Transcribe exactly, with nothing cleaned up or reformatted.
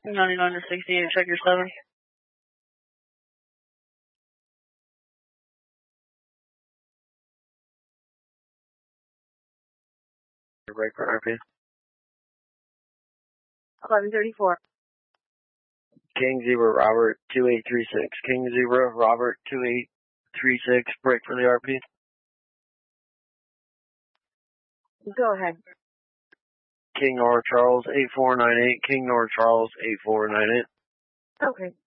ninety-nine to sixty-eight, check your seven. Break for R P. eleven thirty-four. King Zebra Robert two eight three six. King Zebra Robert two eight three six. Break for the R P. Go ahead. King North Charles eight four nine eight. King North Charles eight four nine eight. Okay.